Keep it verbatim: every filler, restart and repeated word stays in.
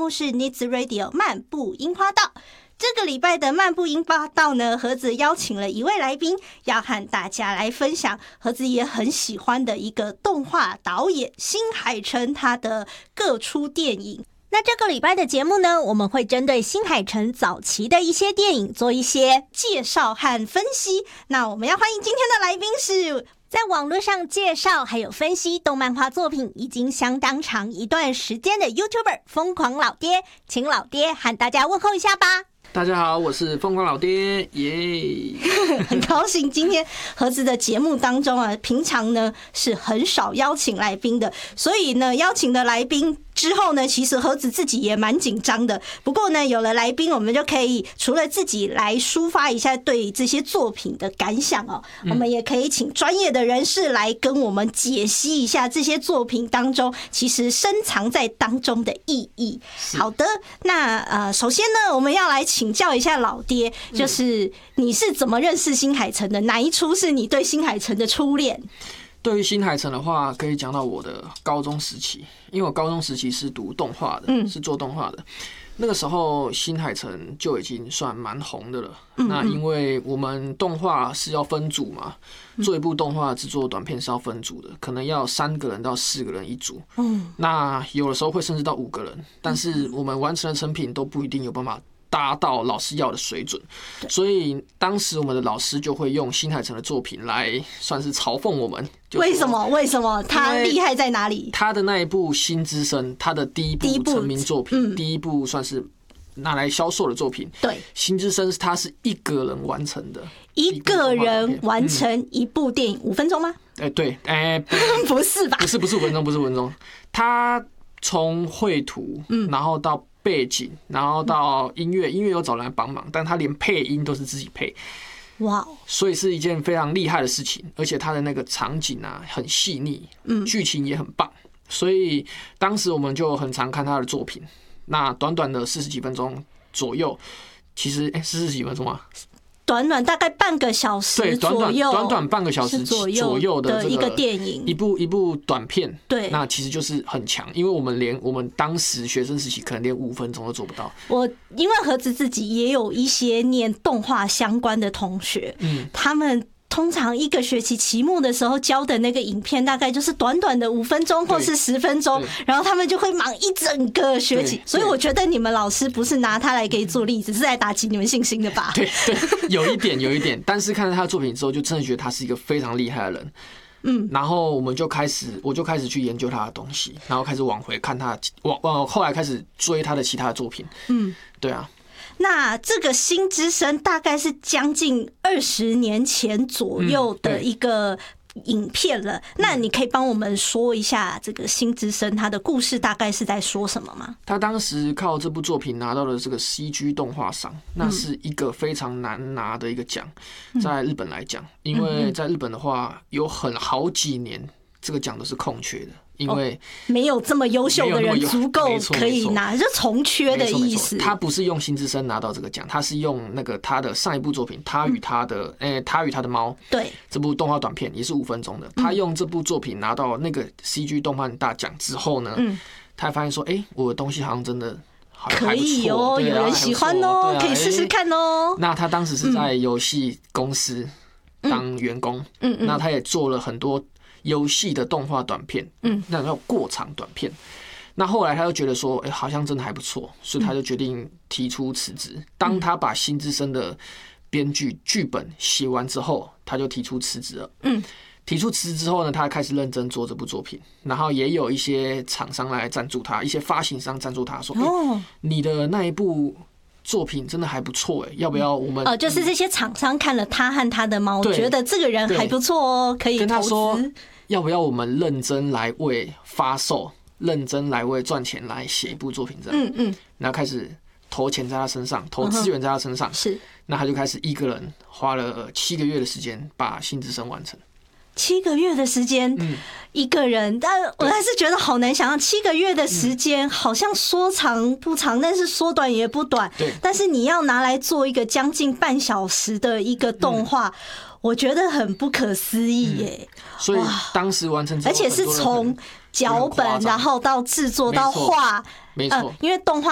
目是 Needs Radio 漫步樱花道。这个礼拜的漫步樱花道呢，盒子邀请了一位来宾，要和大家来分享盒子也很喜欢的一个动画导演新海诚他的各出电影。那这个礼拜的节目呢，我们会针对新海诚早期的一些电影做一些介绍和分析。那我们要欢迎今天的来宾是在网络上介绍还有分析动漫画作品已经相当长一段时间的 YouTuber 疯狂老爹，请老爹和大家问候一下吧。 大家好，我是疯狂老爹，耶、yeah ！ 很高兴今天盒子的节目当中啊，平常呢是很少邀请来宾的，所以呢邀请的来宾之后呢，其实盒子自己也蛮紧张的。不过呢，有了来宾，我们就可以除了自己来抒发一下对这些作品的感想哦，嗯、我们也可以请专业的人士来跟我们解析一下这些作品当中其实深藏在当中的意义。好的，那呃，首先呢，我们要来请教一下老爹，就是你是怎么认识新海诚的？哪一出是你对新海诚的初恋？ 对于新海诚的话，可以讲到我的高中时期，因为我高中时期是读动画的，嗯、是做动画的。那个时候新海诚就已经算蛮红的了。嗯嗯那因为我们动画是要分组嘛，做一部动画制作短片是要分组的，可能要三个人到四个人一组。嗯，那有的时候会甚至到五个人，但是我们完成的成品都不一定有办法达到老师要的水准，所以当时我们的老师就会用新海诚的作品来算是嘲讽我们。 为什么？为什么他厉害在哪里？ 他的那一部《新之声》，他的第一部成名作品，嗯、第一部算是拿来销售的作品。对，《新之声》他是一个人完成的， 一个人完成一部电影，五、嗯、分钟吗？ 哎、欸，对，哎、欸， 不是吧？ 不是，不是五分钟，不是五分钟。他从绘图，嗯，然后到背景，然后到音乐，音乐有找人来帮忙，但他连配音都是自己配。哇 Wow 所以是一件非常厉害的事情，而且他的那个场景啊很细腻，嗯，剧情也很棒，所以当时我们就很常看他的作品。那短短的四十几分钟左右，其实哎，四十几分钟啊。 短短大概半个小时左右， 对，短短短短半个小时左右的一个电影， 一部一部短片， 对， 那其实就是很强，因为我们连我们当时学生时期可能连五分钟都做不到。 我因为盒子自己也有一些念动画相关的同学，嗯，他们通常一个学期期末的时候教的那个影片，大概就是短短的五分钟或是十分钟，然后他们就会忙一整个学期。所以我觉得你们老师不是拿他来给你做例子，是在打击你们信心的吧？ 对对，有一点有一点。但是看到他的作品之后，就真的觉得他是一个非常厉害的人。嗯，然后我们就开始，我就开始去研究他的东西，然后开始往回看他，往往后来开始追他的其他的作品。嗯，对啊。 那这个新之声大概是将近二十年前左右的一个影片了。嗯、那你可以帮我们说一下这个新之声它的故事大概是在说什么吗？ 他当时靠这部作品拿到了这个 C G 动画赏，那是一个非常难拿的一个奖，在日本来讲，因为在日本的话有很好几年这个奖都是空缺的。因为没有这么优秀的人足够可以拿，就重缺的意思。 他不是用新之声拿到这个奖，他是用那个他的上一部作品《他与他的诶、欸、他与他的猫》对这部动画短片也是五分钟的。他用这部作品拿到那个 C G 动漫大奖之后呢，嗯、他发现说，哎、欸，我的东西好像真的可以哦，有人喜欢哦，可以试试看哦。 那他当时是在游戏公司当员工，嗯嗯，那他也做了很多游戏的动画短片，嗯，那叫过场短片。那后来他又觉得说，哎、欸，好像真的还不错，所以他就决定提出辞职。当他把《新之声》的编剧剧本写完之后，他就提出辞职了。嗯，提出辞职之后呢，他开始认真做这部作品，然后也有一些厂商来赞助他，一些发行商赞助他说，哦、欸，你的那一部作品真的还不错哎，要不要我们？ 哦，就是这些厂商看了他和他的猫，觉得这个人还不错哦，可以投资。跟他说， 要不要我们认真来为发售，认真来为赚钱来写一部作品这样？嗯嗯，然后开始投钱在他身上，投资源在他身上。是，那他就开始一个人花了七个月的时间把《新之声》完成。 七个月的时间，嗯，一个人，但我还是觉得好难想象，七个月的时间好像说长不长，但是说短也不短。对，但是你要拿来做一个将近半小时的一个动画，嗯、我觉得很不可思议耶。 嗯、所以当时完成之后， 而且是从脚本，然后到制作到画， 没错， 因为动画